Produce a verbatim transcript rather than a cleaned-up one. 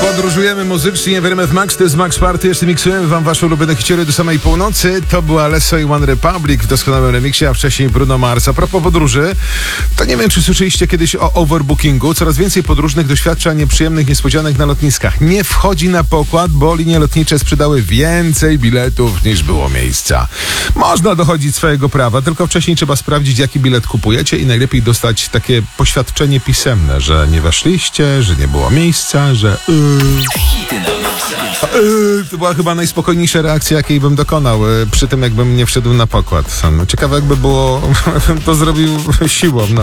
Podróżujemy muzycznie w R M F Max, to jest Max Party. Jeszcze miksujemy wam wasze ulubione hiciory do samej północy. To była Alesso i One Republic w doskonałym remiksie, a wcześniej Bruno Mars. A propos podróży, to nie wiem, czy słyszeliście kiedyś o overbookingu. Coraz więcej podróżnych doświadcza nieprzyjemnych niespodzianek na lotniskach. Nie wchodzi na pokład, bo linie lotnicze sprzedały więcej biletów niż było miejsca. Można dochodzić swojego prawa, tylko wcześniej trzeba sprawdzić, jaki bilet kupujecie i najlepiej dostać takie poświadczenie pisemne, że nie weszliście, że nie było miejsca, że... Yy, to była chyba najspokojniejsza reakcja, jakiej bym dokonał yy, przy tym, jakbym nie wszedł na pokład. Ciekawe, jakby było, bym to zrobił siłą. No.